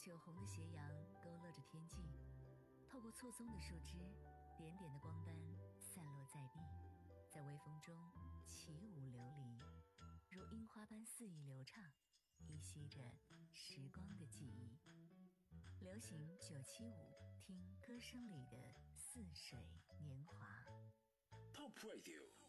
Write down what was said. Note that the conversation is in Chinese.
酒红的斜阳勾勒着天际，透过错综的树枝，点点的光斑散落在地，在微风中起舞流离，如樱花般肆意流畅，依稀着时光的记忆。流行975，听歌声里的似水年华。 Top Radio